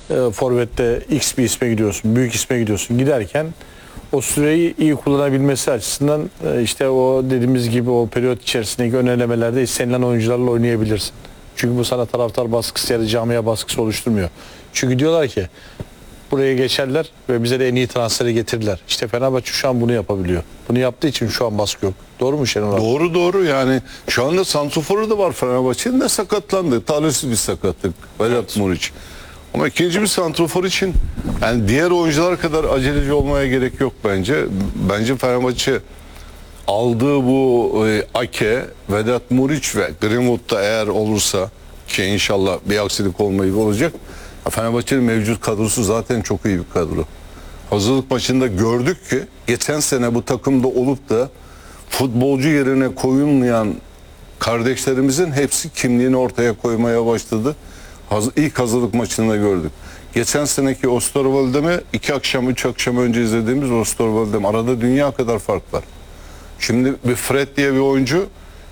forvette X bir isme gidiyorsun, büyük isme gidiyorsun. Giderken o süreyi iyi kullanabilmesi açısından işte o dediğimiz gibi o periyot içerisindeki ön elemelerde istenilen oyuncularla oynayabilirsin. Çünkü bu sana taraftar baskısı ya da camia baskısı oluşturmuyor. Çünkü diyorlar ki buraya geçerler ve bize de en iyi transferi getirdiler. İşte Fenerbahçe şu an bunu yapabiliyor. Bunu yaptığı için şu an baskı yok. Doğru mu Şenol abi? Doğru yani şu anda santroforu da var Fenerbahçe'nin de sakatlandı. Talihsiz bir sakatlık Vedat Muriç. Ama ikinci bir santrofor için yani diğer oyuncular kadar aceleci olmaya gerek yok bence. Bence Fenerbahçe aldığı bu Ake, Vedat Muriç ve Greenwood'da eğer olursa ki inşallah bir aksilik olmayıp olacak. Fenerbahçe'nin mevcut kadrosu zaten çok iyi bir kadro. Hazırlık maçında gördük ki geçen sene bu takımda olup da futbolcu yerine koyulmayan kardeşlerimizin hepsi kimliğini ortaya koymaya başladı. İlk hazırlık maçında gördük. Geçen seneki Osterwolde'mi 2 akşam 3 akşam önce izlediğimiz Osterwolde'm arada dünya kadar fark var. Şimdi bir Fred diye bir oyuncu,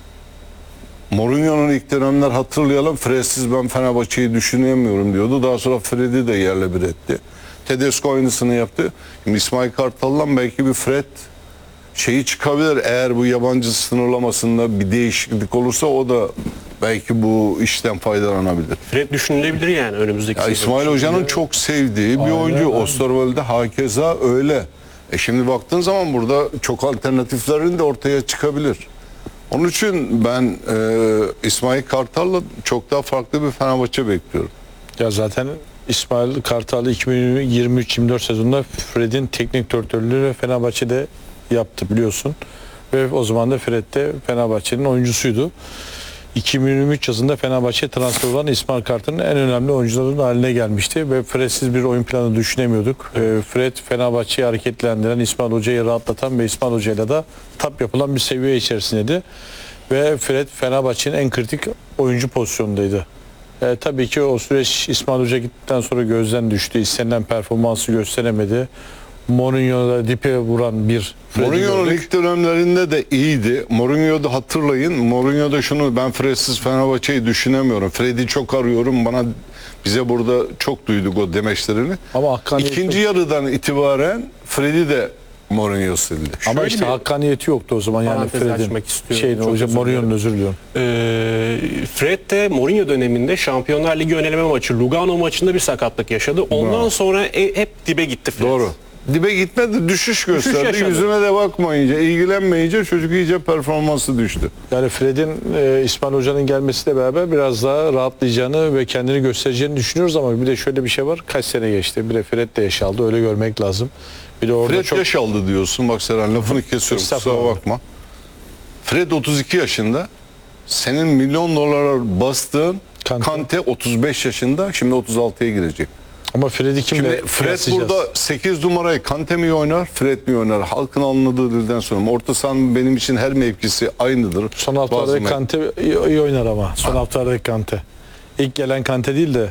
Mourinho'nun ilk dönemler hatırlayalım, Fred'siz ben Fenerbahçe'yi düşünemiyorum diyordu. Daha sonra Fred'i de yerle bir etti. Tedesco aynısını yaptı. Şimdi İsmail Kartal'dan belki bir Fred şeyi çıkabilir. Eğer bu yabancı sınırlamasında bir değişiklik olursa o da belki bu işten faydalanabilir. Fred düşünülebilir yani önümüzdeki sezon. İsmail Hoca'nın çok sevdiği bir oyuncu. Osterwolde hakeza öyle. Şimdi baktığın zaman burada çok alternatiflerin de ortaya çıkabilir. Onun için ben İsmail Kartal'la çok daha farklı bir Fenerbahçe bekliyorum. Ya zaten İsmail Kartal'ı 2023-24 sezonunda Fred'in teknik direktörlüğü Fenerbahçe'de yaptı biliyorsun. Ve o zaman da Fred de Fenerbahçe'nin oyuncusuydu. 2023 yazında Fenerbahçe transfer olan İsmail Kartal'ın en önemli oyuncularının haline gelmişti ve Fred'siz bir oyun planı düşünemiyorduk. Fred Fenerbahçe'yi hareketlendiren, İsmail Hoca'yı rahatlatan ve İsmail Hoca'yla da tap yapılan bir seviye içerisindeydi. Ve Fred Fenerbahçe'nin en kritik oyuncu pozisyonundaydı. Tabii ki o süreç İsmail Hoca gittikten sonra gözden düştü. İstenilen performansı gösteremedi. Mourinho'da dipe vuran bir Mourinho'nun ilk dönemlerinde de iyiydi. Mourinho'da hatırlayın. Mourinho'da şunu, ben Fred'siz Fenerbahçe'yi düşünemiyorum. Fred'i çok arıyorum. Bize burada çok duyduk o demeçlerini. Ama İkinci yarıdan itibaren Fred'i de Mourinho sildi. Ama işte hakkaniyeti yoktu o zaman yani Fred'in. Hocam Mourinho'nun özür diliyorum. Fred de Mourinho döneminde Şampiyonlar Ligi ön eleme maçı Lugano maçında bir sakatlık yaşadı. Ondan sonra hep dibe gitti Fred. Doğru. Dibe gitmedi, düşüş gösterdi. yaşadı. Yüzüne de bakmayınca, ilgilenmeyince çocuk iyice performansı düştü. Yani Fred'in İsmail Hoca'nın gelmesiyle beraber biraz daha rahatlayacağını ve kendini göstereceğini düşünüyoruz ama bir de şöyle bir şey var. Kaç sene geçti. Bir de Fred de yaş aldı. Öyle görmek lazım. Bir de orada Fred çok yaş aldı diyorsun. Bak Seren, lafını kesiyorum. Kusura bakma. Fred 32 yaşında. Senin milyon dolara bastığın Kante 35 yaşında. Şimdi 36'ya girecek. Ama Fred'i kimle Şimdi Fred burada 8 numarayı Kante mi oynar, Fred mi oynar? Halkın anladığı dilden sonra. Orta sahanın benim için her mevkisi aynıdır. Son haftalarda Kante iyi oynar ama. Son haftalarda Kante. İlk gelen Kante değil de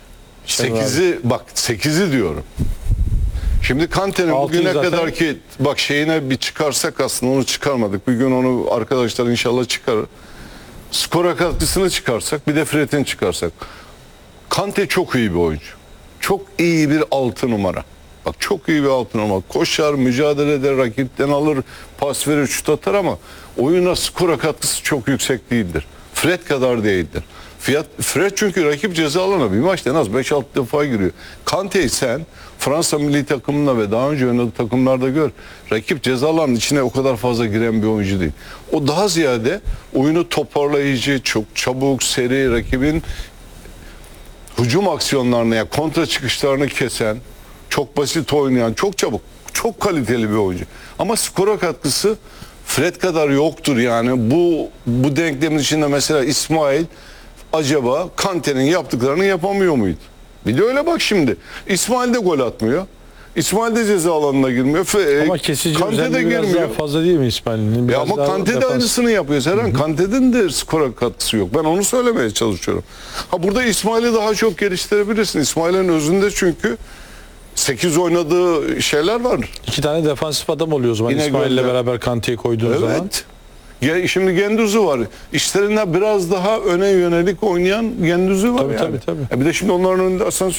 8'i diyorum. Şimdi Kante'nin bugüne kadar ki bak şeyine bir çıkarsak, aslında onu çıkarmadık. Bir gün onu arkadaşlar inşallah çıkarır. Skora katkısını çıkarsak, bir de Fred'in çıkarsak. Kante çok iyi bir oyuncu. Çok iyi bir 6 numara. Bak çok iyi bir 6 numara. Koşar, mücadele eder, rakipten alır, pas verir, şut atar ama oyuna skora katkısı çok yüksek değildir. Fred kadar değildir. Fred çünkü rakip ceza alanına bir maçta en az 5-6 defa giriyor. Kante'yi sen Fransa milli takımında ve daha önce oynadığı takımlarda gör. Rakip ceza alanının içine o kadar fazla giren bir oyuncu değil. O daha ziyade oyunu toparlayıcı, çok çabuk, seri, rakibin hücum aksiyonlarını ya kontra çıkışlarını kesen, çok basit oynayan, çok çabuk, çok kaliteli bir oyuncu. Ama skora katkısı Fred kadar yoktur yani. Bu denklemin içinde mesela İsmail acaba Kante'nin yaptıklarını yapamıyor muydu? Bir de öyle bak şimdi. İsmail de gol atmıyor. İsmail de ceza alanına girmiyor. Ama kesici Kante de biraz girmiyor. daha fazla değil mi İsmail'in? Ama Kante de aynısını yapıyor. Seren, Kante'nin de skora katkısı yok. Ben onu söylemeye çalışıyorum. Burada İsmail'i daha çok geliştirebilirsin. İsmail'in özünde çünkü 8 oynadığı şeyler var. 2 tane defansif adam oluyor o zaman. İsmail'le beraber Kante'yi koyduğunuz zaman. Şimdi Gendüz'ü var. İşlerinde biraz daha öne yönelik oynayan Gendüz'ü var Tabii. Bir de şimdi onların önünde